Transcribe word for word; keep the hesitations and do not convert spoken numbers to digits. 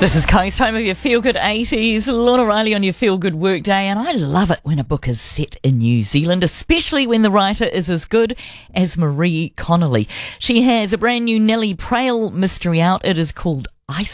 This is Coast, home of your feel-good eighties. Lorna Riley on your feel-good workday, and I love it when a book is set in New Zealand, especially when the writer is as good as Marie Connolly. She has a brand new Nellie Prayle mystery out. It is called Ice